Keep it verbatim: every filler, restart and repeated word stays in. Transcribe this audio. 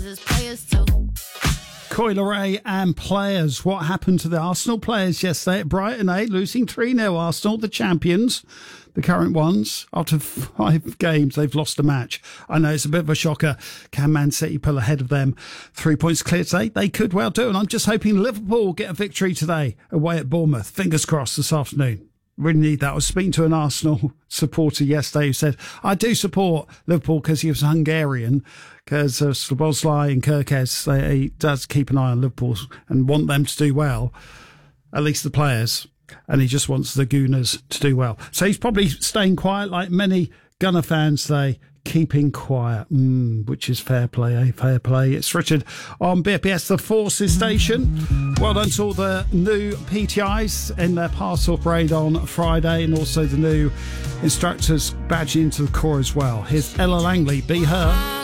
Coi Leray and players. What happened to the Arsenal players yesterday at Brighton, eh? Losing three nil. Arsenal, the champions, the current ones. After five games, they've lost a match. I know it's a bit of a shocker. Can Man City pull ahead of them? Three points clear today. They could well do. And I'm just hoping Liverpool get a victory today away at Bournemouth. Fingers crossed this afternoon. Really need that. I was speaking to an Arsenal supporter yesterday who said, I do support Liverpool because he was Hungarian, because uh, Szoboszlai and Kirkes, they, he does keep an eye on Liverpool and want them to do well, at least the players, and he just wants the Gooners to do well. So he's probably staying quiet like many Gunner fans say, keeping quiet, mm, which is fair play, eh? Fair play. It's Richard on B F B S, the Forces Station. Well done to all the new P T Is in their parcel parade on Friday, and also the new instructors badging into the corps as well. Here's Ella Langley, Be Her.